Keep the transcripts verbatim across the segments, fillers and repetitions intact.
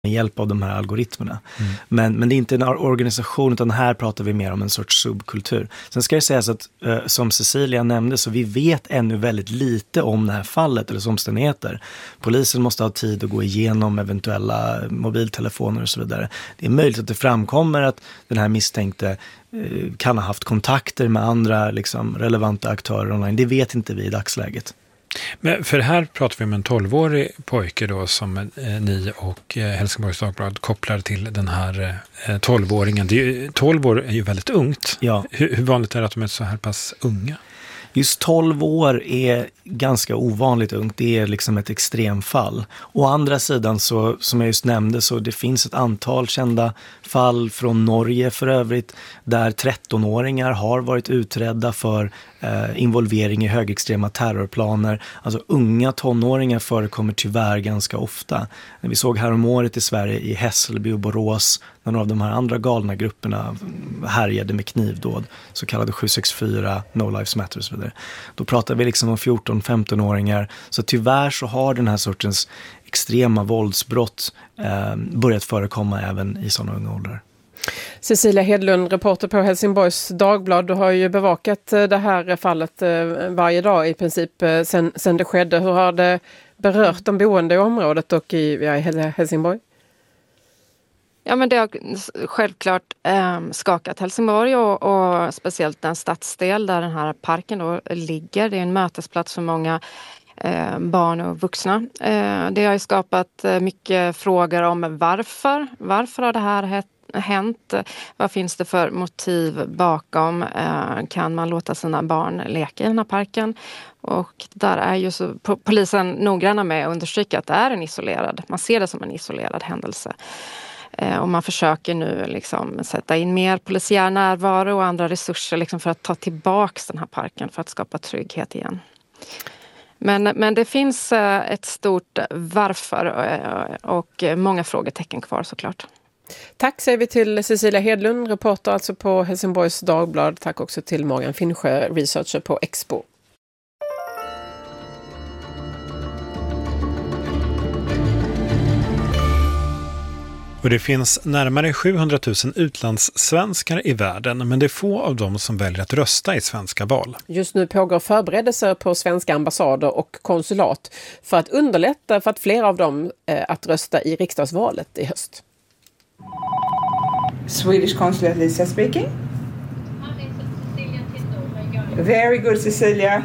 med hjälp av de här algoritmerna. Mm. Men, men det är inte en organisation, utan här pratar vi mer om en sorts subkultur. Sen ska det sägas att, eh, som Cecilia nämnde, så vi vet ännu väldigt lite om det här fallet eller omständigheter. Polisen måste ha tid att gå igenom eventuella mobiltelefoner och så vidare. Det är möjligt att det framkommer att den här misstänkte eh, kan ha haft kontakter med andra liksom, relevanta aktörer online. Det vet inte vi i dagsläget. Men för här pratar vi om en tolvårig pojke då som eh, ni och eh, Helsingborgs Dagblad kopplar till den här eh, tolvåringen. Det är ju, tolv år är ju väldigt ungt. Ja. Hur, hur vanligt är det att de är så här pass unga? Just tolv år är ganska ovanligt ungt. Det är liksom ett extremfall. Å andra sidan, så, som jag just nämnde, så det finns ett antal kända fall från Norge för övrigt, där trettonåringar har varit utredda för eh, involvering i högextrema terrorplaner. Alltså unga tonåringar förekommer tyvärr ganska ofta. Vi såg häromåret i Sverige i Hässelby och Borås, när några av de här andra galna grupperna härjade med knivdåd, så kallade sju sex fyra, No Lives Matter och så vidare. Då pratar vi liksom om fjorton-femton-åringar. Så tyvärr så har den här sortens extrema våldsbrott eh, börjat förekomma även i sådana unga åldrar. Cecilia Hedlund, reporter på Helsingborgs Dagblad. Du har ju bevakat det här fallet varje dag i princip sen, sen det skedde. Hur har det berört de boende i området och i, ja, i Helsingborg? Ja, men det har självklart eh, skakat Helsingborg och, och speciellt den stadsdel där den här parken då ligger. Det är en mötesplats för många eh, barn och vuxna. Eh, det har ju skapat mycket frågor om varför. Varför har det här hänt? Vad finns det för motiv bakom? Eh, kan man låta sina barn leka i den här parken? Och där är ju så, polisen noggranna med att understryka att det är en isolerad. Man ser det som en isolerad händelse. Och man försöker nu liksom sätta in mer polisiär närvaro och andra resurser liksom för att ta tillbaka den här parken för att skapa trygghet igen. Men, men det finns ett stort varför och många frågetecken kvar såklart. Tack säger vi till Cecilia Hedlund, reporter alltså på Helsingborgs Dagblad. Tack också till Morgan Finnsjö, researcher på Expo. Och det finns närmare sjuhundratusen utlandssvenskar i världen, men det är få av dem som väljer att rösta i svenska val. Just nu pågår förberedelser på svenska ambassader och konsulat för att underlätta för att fler av dem eh, att rösta i riksdagsvalet i höst. Swedish Consulate Lisa speaking. Very good, Cecilia.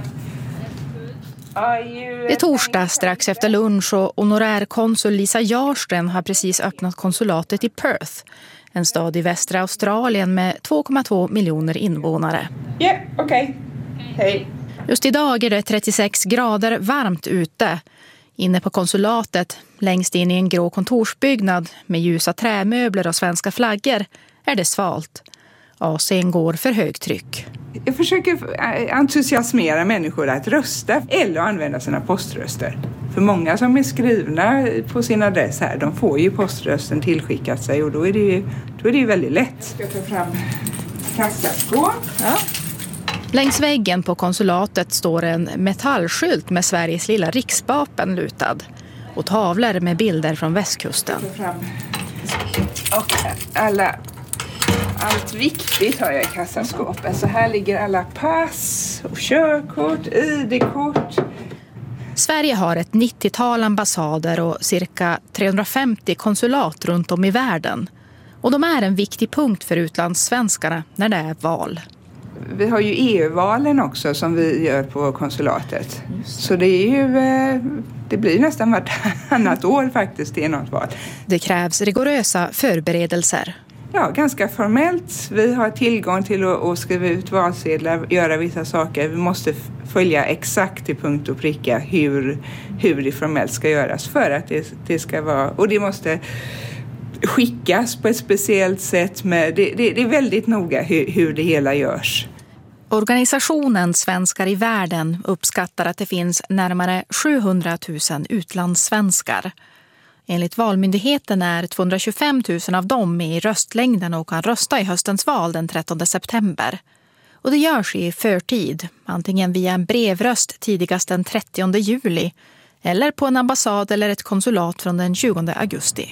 Det är torsdag strax efter lunch och honorärkonsul Lisa Jarsten har precis öppnat konsulatet i Perth, en stad i västra Australien med två komma två miljoner invånare. Ja, yeah, okej. Okay. Hej. Just idag är det trettiosex grader varmt ute. Inne på konsulatet, längst in i en grå kontorsbyggnad med ljusa trämöbler och svenska flaggor, är det svalt. A C:n går för högtryck. Jag försöker entusiasmera människor att rösta eller använda sina poströster. För många som är skrivna på sin adress här, de får ju poströsten tillskickat sig och då är det ju, då är det ju väldigt lätt. Jag ska ta fram kassaskåp. Ja. Längs väggen på konsulatet står en metallskylt med Sveriges lilla riksvapen lutad och tavlor med bilder från västkusten. Jag tar fram och alla... Allt viktigt har jag i kassaskåpet. Så här ligger alla pass och körkort, I D-kort. Sverige har ett nittiotal ambassader och cirka trehundrafemtio konsulat runt om i världen. Och de är en viktig punkt för utlandssvenskarna när det är val. Vi har ju E U-valen också som vi gör på konsulatet. Så det är ju... Det blir nästan vartannat år faktiskt till något val. Det krävs rigorösa förberedelser. Ja, ganska formellt. Vi har tillgång till att, att skriva ut valsedlar, göra vissa saker. Vi måste följa exakt till punkt och pricka hur, hur det formellt ska göras för att det, det ska vara... Och det måste skickas på ett speciellt sätt. Med, det, det, det är väldigt noga hur, hur det hela görs. Organisationen Svenskar i världen uppskattar att det finns närmare sjuhundratusen utlandssvenskar. Enligt Valmyndigheten är tvåhundratjugofem tusen av dem med i röstlängden och kan rösta i höstens val den trettonde september. Och det görs i förtid, antingen via en brevröst tidigast den trettionde juli eller på en ambassad eller ett konsulat från den tjugonde augusti.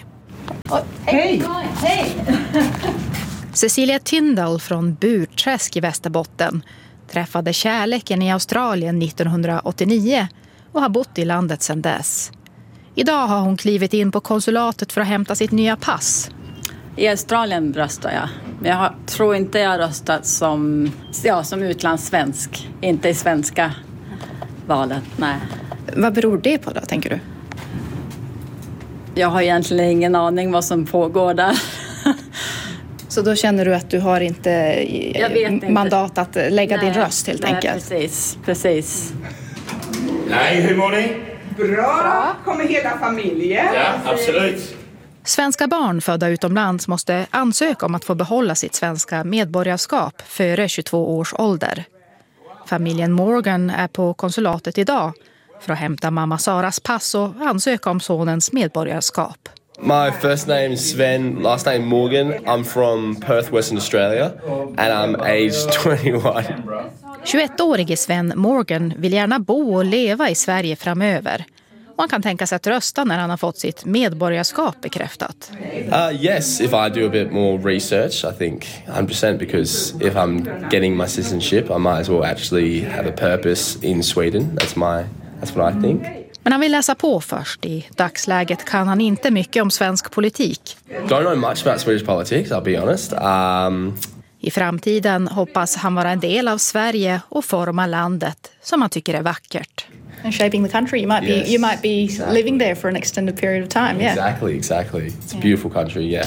Oh, hej! Hej! Cecilia Tyndall från Burträsk i Västerbotten träffade kärleken i Australien nittonhundraåttionio och har bott i landet sedan dess. Idag har hon klivit in på konsulatet för att hämta sitt nya pass. I Australien röstar jag. Men jag har, tror inte jag har röstat som, ja, som utlandssvensk. Inte i svenska valet, nej. Vad beror det på då, tänker du? Jag har egentligen ingen aning vad som pågår där. Så då känner du att du har inte mandat att lägga nej, din röst helt nej, enkelt? precis, precis. Nej, hur mår ni? Bra, kommer hela familjen? Ja, absolut. Svenska barn födda utomlands måste ansöka om att få behålla sitt svenska medborgarskap före tjugotvå års ålder. Familjen Morgan är på konsulatet idag för att hämta mamma Saras pass och ansöka om sonens medborgarskap. My first name is Sven, last name Morgan. I'm from Perth, Western Australia, and I'm aged twenty-one. tjugoettårige Sven Morgan vill gärna bo och leva i Sverige framöver. Och han kan tänka sig att rösta när han har fått sitt medborgarskap bekräftat. Uh, yes, if I do a bit more research, I think one hundred percent, because if I'm getting my citizenship, I might as well actually have a purpose in Sweden. That's my, that's what I think. Men han vill läsa på först. I dagsläget kan han inte mycket om svensk politik. Don't know much about Swedish politics, I'll be honest. Um... I framtiden hoppas han vara en del av Sverige och forma landet som han tycker är vackert. And shaping the country, you might yes, be you might be exactly. living there for an extended period of time. Yeah, exactly, exactly. It's a beautiful country. Yeah.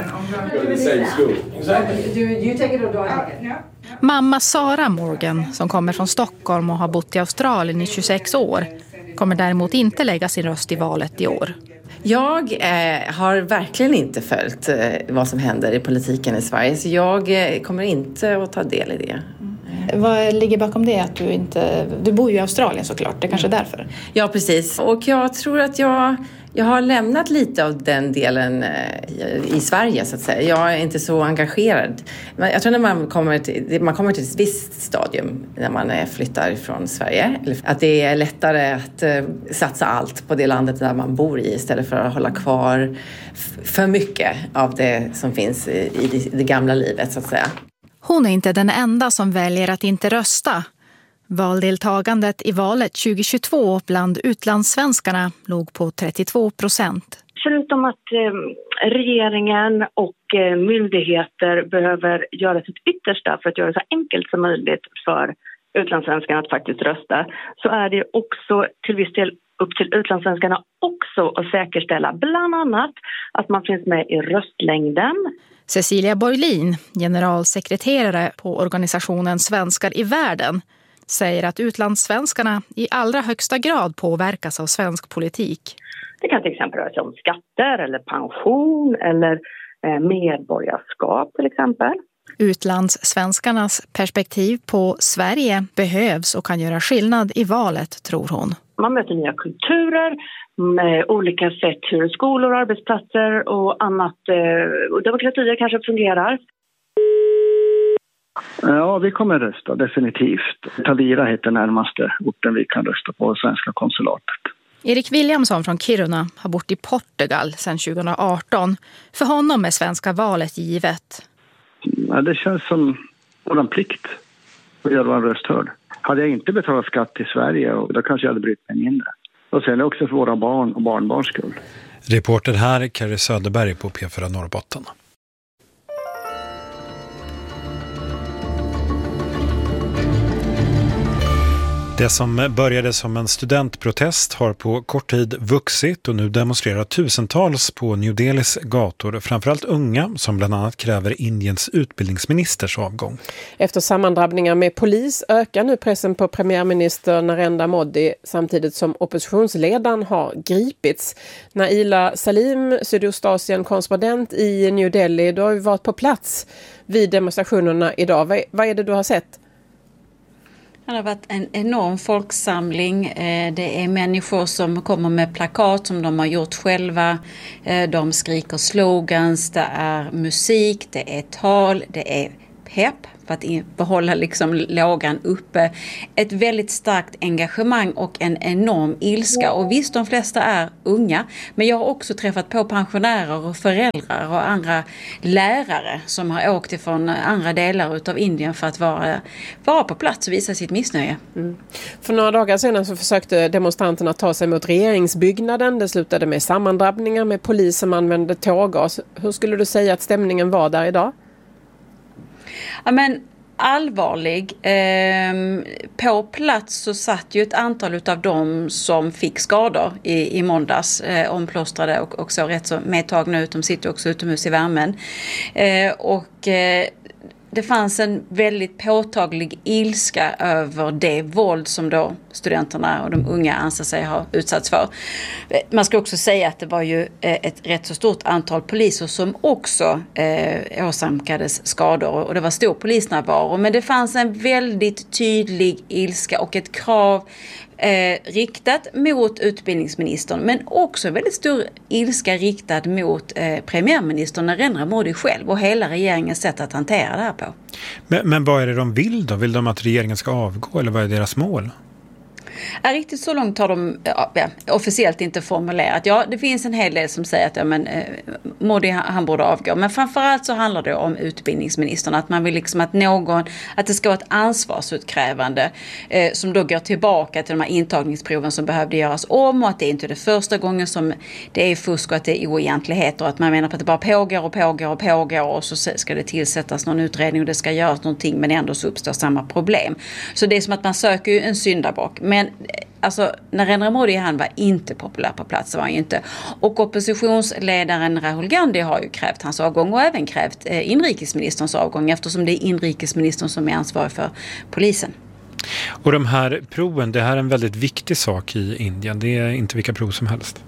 Mamma Sara Morgan, som kommer från Stockholm och har bott i Australien i tjugosex år, kommer däremot inte lägga sin röst i valet i år. Jag eh, har verkligen inte följt eh, vad som händer i politiken i Sverige, så jag eh, kommer inte att ta del i det. Mm. Vad ligger bakom det att du inte... Du bor ju i Australien såklart, det är kanske är därför. Ja, precis. Och jag tror att jag, jag har lämnat lite av den delen eh, i Sverige, så att säga. Jag är inte så engagerad. Men jag tror när man kommer till, man kommer till ett visst stadium när man eh, flyttar från Sverige, att det är lättare att eh, satsa allt på det landet där man bor i istället för att hålla kvar f- för mycket av det som finns i, i det, det gamla livet, så att säga. Hon är inte den enda som väljer att inte rösta. Valdeltagandet i valet tjugohundratjugotvå bland utlandssvenskarna låg på trettiotvå procent. Förutom att eh, regeringen och eh, myndigheter behöver göra sitt yttersta för att göra det så enkelt som möjligt för utlandssvenskarna att faktiskt rösta, så är det också till viss del upp till utlandssvenskarna också att säkerställa bland annat att man finns med i röstlängden. Cecilia Borglin, generalsekreterare på organisationen Svenskar i världen, säger att utlandssvenskarna i allra högsta grad påverkas av svensk politik. Det kan till exempel röra sig om skatter eller pension eller eh, medborgarskap till exempel. Utlandssvenskarnas perspektiv på Sverige behövs och kan göra skillnad i valet, tror hon. Man möter nya kulturer, med olika sätt hur skolor, arbetsplatser och annat, eh, demokratier kanske fungerar. Ja, vi kommer rösta definitivt. Tavira heter närmaste orten vi kan rösta på, svenska konsulatet. Erik Williamson från Kiruna har bott i Portugal sedan tjugoarton. För honom är svenska valet givet. Ja, det känns som vår plikt att göra vår röst hörd. Hade jag inte betalat skatt i Sverige, och då kanske jag hade brytt mig mindre. Och sen är det också för våra barn och barnbarns skull. Reporter här, Kari Söderberg på P fyra Norrbotten. Det som började som en studentprotest har på kort tid vuxit och nu demonstrerar tusentals på New Delhis gator, framförallt unga som bland annat kräver Indiens utbildningsministers avgång. Efter sammandrabbningar med polis ökar nu pressen på premiärminister Narendra Modi samtidigt som oppositionsledaren har gripits. Naila Salim, Sydostasien-korrespondent i New Delhi, du har ju varit på plats vid demonstrationerna idag. Vad, vad är det du har sett? Det har varit en enorm folksamling. Det är människor som kommer med plakat som de har gjort själva. De skriker slogans, det är musik, det är tal, det är pepp för att behålla liksom lågan uppe. Ett väldigt starkt engagemang och en enorm ilska. Och visst, de flesta är unga, men jag har också träffat på pensionärer och föräldrar och andra lärare som har åkt ifrån andra delar utav Indien för att vara, vara på plats och visa sitt missnöje. Mm. För några dagar sedan så försökte demonstranterna ta sig mot regeringsbyggnaden. Det slutade med sammandrabbningar med polis som använde tårgas. Hur skulle du säga att stämningen var där idag? Ja, men allvarlig. Eh, på plats så satt ju ett antal av dem som fick skador i, i måndags, eh, omplåstrade och, och så rätt så medtagna ut. De sitter också utomhus i värmen. Eh, och eh, det fanns en väldigt påtaglig ilska över det våld som då studenterna och de unga anser sig ha utsatts för. Man ska också säga att det var ju ett rätt så stort antal poliser som också eh, åsamkades skador och det var stor polisnärvaro. Men det fanns en väldigt tydlig ilska och ett krav Eh, riktat mot utbildningsministern, men också väldigt stor ilska riktad mot eh, premiärministern Narendra Modi själv och hela regeringens sätt att hantera det här på. Men, men vad är det de vill då? Vill de att regeringen ska avgå eller vad är deras mål? Ja, riktigt så långt har de ja, officiellt inte formulerat. Ja, det finns en hel del som säger att ja, men, eh, Modi han borde avgå. Men framförallt så handlar det om utbildningsministern. Att man vill liksom att någon, att det ska vara ett ansvarsutkrävande eh, som då går tillbaka till de här intagningsproven som behövde göras om. Och att det inte är det första gången som det är fusk och att det är oegentligheter. Och att man menar på att det bara pågår och pågår och pågår och så ska det tillsättas någon utredning och det ska göras någonting men ändå så uppstår samma problem. Så det är som att man söker ju en syndabock. Men alltså, Narendra Modi han var inte populär på plats, var han ju inte. Och oppositionsledaren Rahul Gandhi har ju krävt hans avgång och även krävt eh, inrikesministerns avgång eftersom det är inrikesministern som är ansvarig för polisen. Och de här proven, det här är en väldigt viktig sak i Indien. Det är inte vilka prov som helst.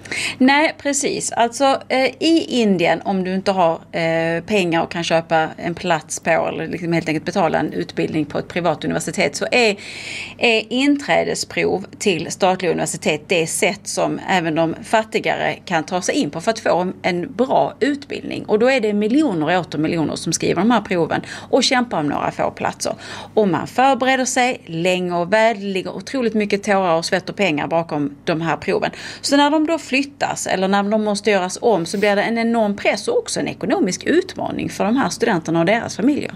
Nej, precis. Alltså eh, i Indien, om du inte har eh, pengar och kan köpa en plats på eller liksom helt enkelt betala en utbildning på ett privat universitet så är, är inträdesprov till statliga universitet det sätt som även de fattigare kan ta sig in på för att få en bra utbildning. Och då är det miljoner och åter miljoner som skriver de här proven och kämpar om några få platser. Och man förbereder sig länge och väl, det ligger otroligt mycket tårar och svett och pengar bakom de här proven. Så när de då flyttar eller när de måste göras om så blir det en enorm press och också en ekonomisk utmaning för de här studenterna och deras familjer.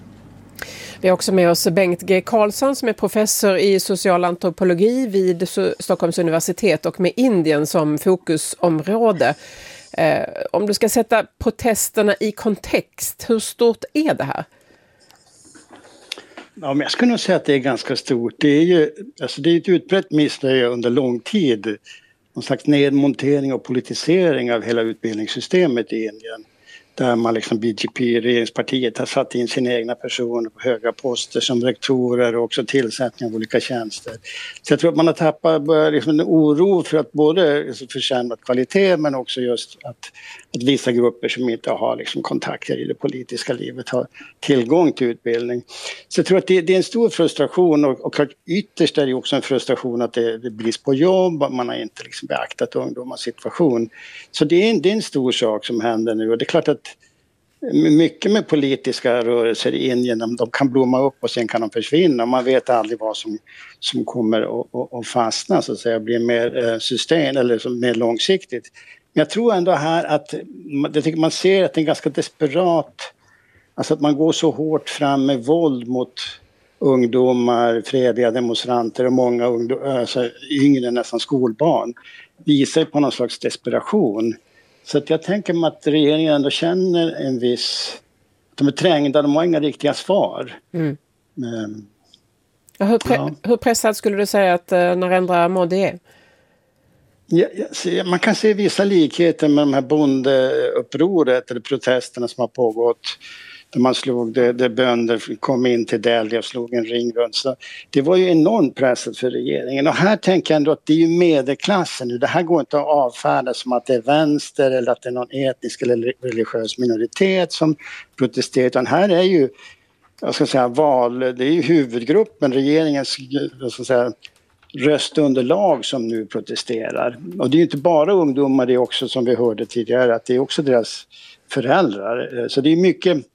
Vi har också med oss Bengt G. Karlsson som är professor i social antropologi vid Stockholms universitet och med Indien som fokusområde. Eh, om du ska sätta protesterna i kontext, hur stort är det här? Ja, men jag skulle nog säga att det är ganska stort. Det är ju alltså det är ett utbrett missnöje under lång tid. Någon slags nedmontering och politisering av hela utbildningssystemet i Indien. Där man liksom B J P, regeringspartiet, har satt in sina egna personer på höga poster som rektorer och också tillsättning av olika tjänster. Så jag tror att man har tappat liksom en oro för att både försämra kvalitet men också just att, att vissa grupper som inte har liksom kontakter i det politiska livet har tillgång till utbildning. Så jag tror att det, det är en stor frustration och, och ytterst är det också en frustration att det, det är brist på jobb, man har inte liksom beaktat ungdomars situation. Så det är, en, det är en stor sak som händer nu och det är klart att mycket med politiska rörelser i Indien, de, de kan blomma upp och sen kan de försvinna. Man vet aldrig vad som, som kommer att, att fastna så att säga, blir mer system eller som mer långsiktigt. Men jag tror ändå här att jag tycker man ser att det är ganska desperat, alltså att man går så hårt fram med våld mot ungdomar, fredliga demonstranter och många ungdomar, alltså yngre nästan skolbarn, visar på någon slags desperation. Så att jag tänker mig att regeringen ändå känner en viss... De är trängda, de har inga riktiga svar. Mm. Men, ja, hur, pre- ja. hur pressad skulle du säga att uh, Narendra Modi är? Ja, ja, man kan se vissa likheter med de här bondeupproret eller protesterna som har pågått. Där man slog, det, det bönder kom in till Delhi och slog en ring runt. Så det var ju enormt pressat för regeringen. Och här tänker jag ändå att det är ju medelklassen nu. Det här går inte att avfärda som att det är vänster eller att det är någon etnisk eller religiös minoritet som protesterar. Utan här är ju, jag ska säga, val, det är ju huvudgruppen, regeringens, jag ska säga, röstunderlag som nu protesterar. Och det är ju inte bara ungdomar, det är också som vi hörde tidigare att det är också deras föräldrar. Så det är mycket...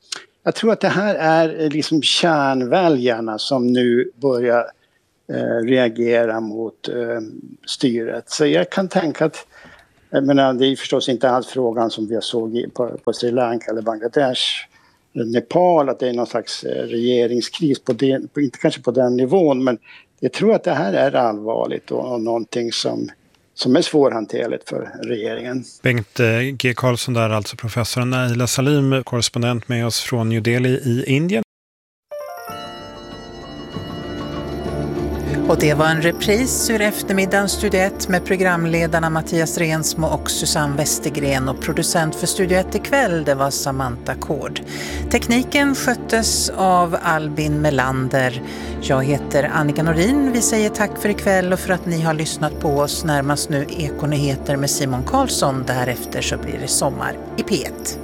jag tror att det här är liksom kärnväljarna som nu börjar eh, reagera mot eh, styret. Så jag kan tänka att, jag menar, det är förstås inte alls frågan som vi såg på, på Sri Lanka eller Bangladesh, Nepal, att det är någon slags regeringskris, på det, på, inte kanske på den nivån, men jag tror att det här är allvarligt och, och någonting som, som är svårhanterligt för regeringen. Bengt G. Karlsson där, alltså professorn Naila Salim, korrespondent med oss från New Delhi i Indien. Och det var en repris ur eftermiddagens Studio ett med programledarna Mattias Rensmo och Susanne Westergren, och producent för Studio ett ikväll, det var Samantha Kård. Tekniken sköttes av Albin Melander. Jag heter Annika Norin. Vi säger tack för ikväll och för att ni har lyssnat på oss. Närmast nu Ekonyheter med Simon Karlsson. Därefter så blir det sommar i P ett.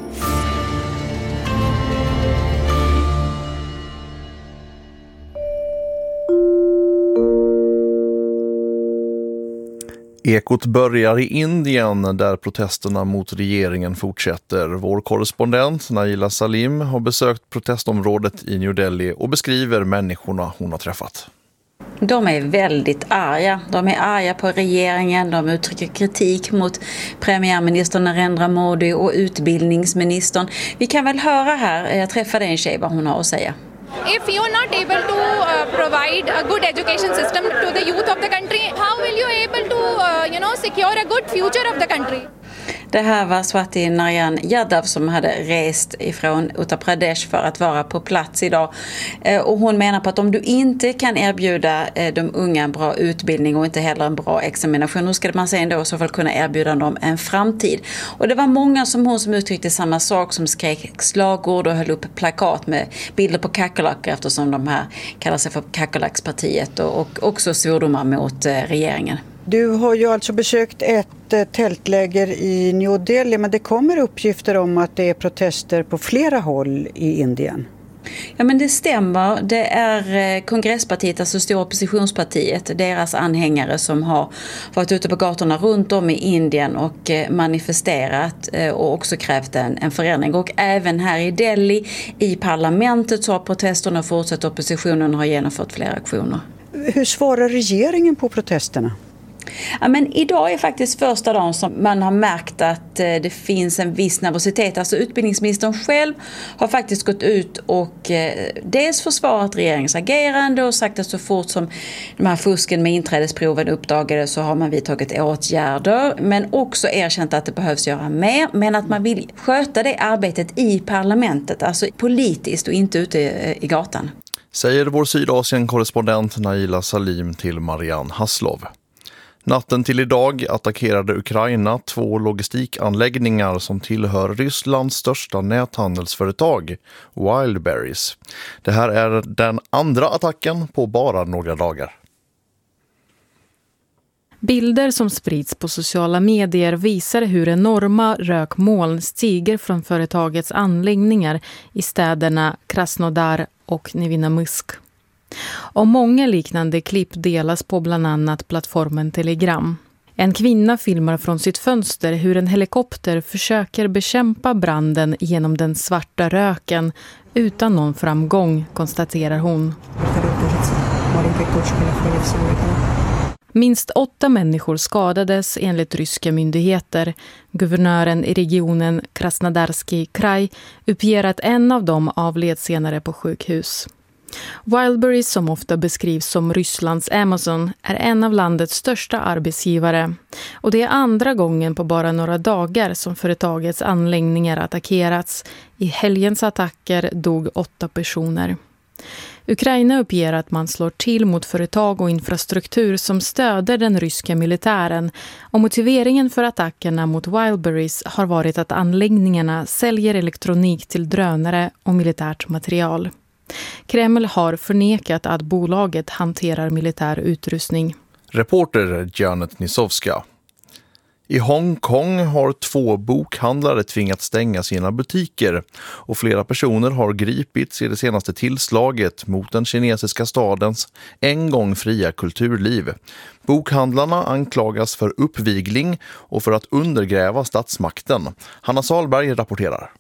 Ekot börjar i Indien där protesterna mot regeringen fortsätter. Vår korrespondent Naila Salim har besökt protestområdet i New Delhi och beskriver människorna hon har träffat. De är väldigt arga. De är arga på regeringen. De uttrycker kritik mot premiärministern Narendra Modi och utbildningsministern. Vi kan väl höra här, jag träffade en tjej, vad hon har att säga. If you're not able to uh, provide a good education system to the youth of the country, how will you able to, uh, you know, secure a good future of the country? Det här var Swati Narayan Yadav som hade rest ifrån Uttar Pradesh för att vara på plats idag. Och hon menar på att om du inte kan erbjuda de unga en bra utbildning och inte heller en bra examination, då ska man säga ändå så fall kunna erbjuda dem en framtid. Och det var många som hon som uttryckte samma sak, som skrek slagord och höll upp plakat med bilder på kackerlackor, eftersom de här kallar sig för kackerlackspartiet, och, och också svordomar mot regeringen. Du har ju alltså besökt ett eh, tältläger i New Delhi, men det kommer uppgifter om att det är protester på flera håll i Indien. Ja, men det stämmer. Det är kongresspartiet, alltså stora oppositionspartiet, deras anhängare som har varit ute på gatorna runt om i Indien och manifesterat och också krävt en, en förändring. Och även här i Delhi, i parlamentet, så har protesterna fortsatt. Oppositionen har genomfört flera aktioner. Hur svarar regeringen på protesterna? Ja, men idag är faktiskt första dagen som man har märkt att eh, det finns en viss nervositet. Alltså utbildningsministern själv har faktiskt gått ut och eh, dels försvarat regeringens agerande och sagt att så fort som de här fusken med inträdesproven uppdagades så har man vidtagit åtgärder, men också erkänt att det behövs göra mer, men att man vill sköta det arbetet i parlamentet, alltså politiskt och inte ute i, i gatan. Säger vår Sydasien-korrespondent Naila Salim till Marianne Hasslov. Natten till idag attackerade Ukraina två logistikanläggningar som tillhör Rysslands största näthandelsföretag, Wildberries. Det här är den andra attacken på bara några dagar. Bilder som sprids på sociala medier visar hur enorma rökmoln stiger från företagets anläggningar i städerna Krasnodar och Nevinnomysk. Och många liknande klipp delas på bland annat plattformen Telegram. En kvinna filmar från sitt fönster hur en helikopter försöker bekämpa branden genom den svarta röken utan någon framgång, konstaterar hon. Minst åtta människor skadades enligt ryska myndigheter. Guvernören i regionen Krasnodarski kraj uppger att en av dem avled senare på sjukhus. Wildberries, som ofta beskrivs som Rysslands Amazon, är en av landets största arbetsgivare. Och det är andra gången på bara några dagar som företagets anläggningar attackerats. I helgens attacker dog åtta personer. Ukraina uppger att man slår till mot företag och infrastruktur som stöder den ryska militären, och motiveringen för attackerna mot Wildberries har varit att anläggningarna säljer elektronik till drönare och militärt material. Kreml har förnekat att bolaget hanterar militär utrustning. Reporter Janet Nisovska. I Hongkong har två bokhandlare tvingats stänga sina butiker och flera personer har gripits i det senaste tillslaget mot den kinesiska stadens en gång fria kulturliv. Bokhandlarna anklagas för uppvigling och för att undergräva statsmakten. Hanna Salberg rapporterar.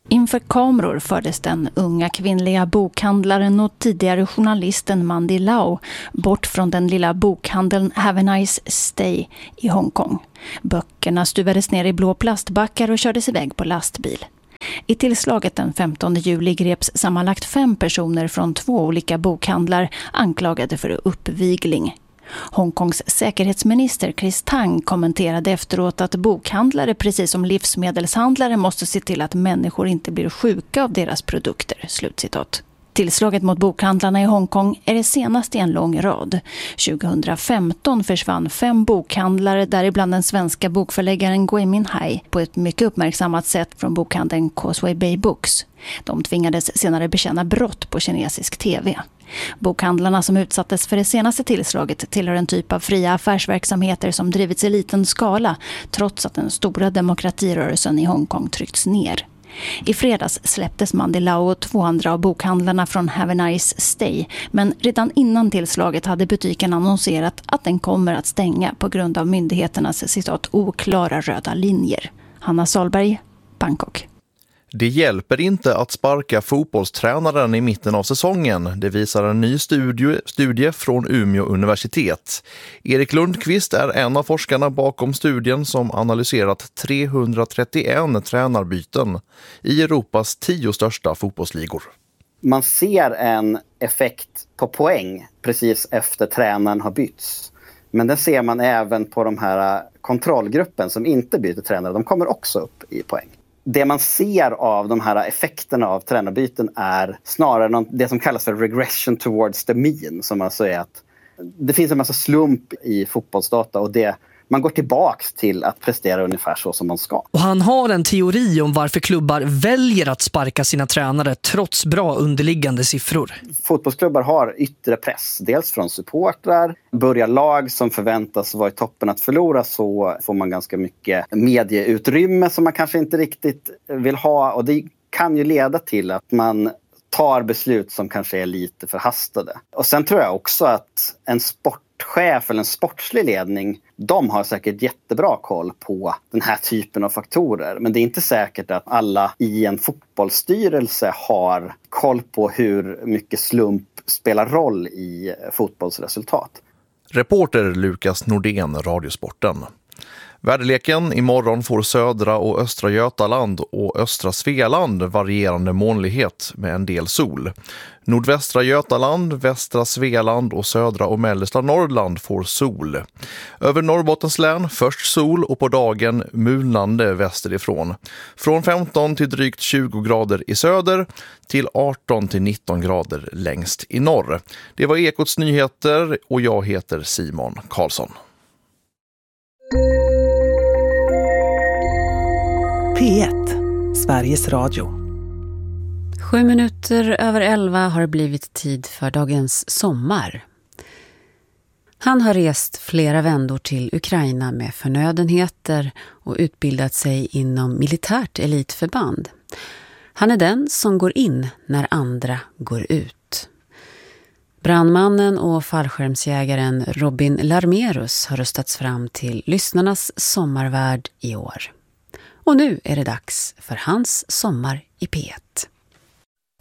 Inför kameror fördes den unga kvinnliga bokhandlaren och tidigare journalisten Mandy Lau bort från den lilla bokhandeln Have a Nice Stay i Hongkong. Böckerna stuvades ner i blå plastbackar och kördes iväg på lastbil. I tillslaget den femtonde juli greps sammanlagt fem personer från två olika bokhandlar anklagade för uppvigling. Hongkongs säkerhetsminister Chris Tang kommenterade efteråt att bokhandlare precis som livsmedelshandlare måste se till att människor inte blir sjuka av deras produkter. Slutcitat. Tillslaget mot bokhandlarna i Hongkong är det senaste i en lång rad. tjugohundrafemton försvann fem bokhandlare, däribland den svenska bokförläggaren Gui Minhai, på ett mycket uppmärksammat sätt från bokhandeln Causeway Bay Books. De tvingades senare bekänna brott på kinesisk tv. Bokhandlarna som utsattes för det senaste tillslaget tillhör en typ av fria affärsverksamheter som drivits i liten skala, trots att den stora demokratirörelsen i Hongkong tryckts ner. I fredags släpptes Mandy Lau och två andra av bokhandlarna från Have a Nice Stay, men redan innan tillslaget hade butiken annonserat att den kommer att stänga på grund av myndigheternas citat oklara röda linjer. Hanna Salberg, Bangkok. Det hjälper inte att sparka fotbollstränaren i mitten av säsongen. Det visar en ny studie, studie från Umeå universitet. Erik Lundqvist är en av forskarna bakom studien som analyserat trehundratrettioett tränarbyten i Europas tio största fotbollsligor. Man ser en effekt på poäng precis efter tränaren har bytts. Men det ser man även på de här kontrollgruppen som inte byter tränare. De kommer också upp i poäng. Det man ser av de här effekterna av tränarbyten är snarare något, det som kallas för regression towards the mean. Som alltså är att det finns en massa slump i fotbollsdata och det, man går tillbaks till att prestera ungefär så som man ska. Och han har en teori om varför klubbar väljer att sparka sina tränare trots bra underliggande siffror. Fotbollsklubbar har yttre press, dels från supportrar. Börjar lag som förväntas vara i toppen att förlora så får man ganska mycket medieutrymme som man kanske inte riktigt vill ha. Och det kan ju leda till att man tar beslut som kanske är lite förhastade. Och sen tror jag också att en sportchef eller en sportslig ledning, de har säkert jättebra koll på den här typen av faktorer. Men det är inte säkert att alla i en fotbollsstyrelse har koll på hur mycket slump spelar roll i fotbollsresultat. Reporter Lukas Nordén, Radiosporten. Väderleken: imorgon får södra och östra Götaland och östra Svealand varierande molnighet med en del sol. Nordvästra Götaland, västra Svealand och södra och mellersta Norrland får sol. Över Norrbottens län först sol och på dagen mulnande västerifrån. Från femton till drygt tjugo grader i söder till arton till nitton grader längst i norr. Det var Ekots nyheter och jag heter Simon Karlsson. P ett, Sveriges Radio. Sju minuter över elva har blivit tid för dagens sommar. Han har rest flera vändor till Ukraina med förnödenheter och utbildat sig inom militärt elitförband. Han är den som går in när andra går ut. Brandmannen och fallskärmsjägaren Robin Larmerus har röstats fram till lyssnarnas sommarvärd i år. Och nu är det dags för hans sommar i P ett.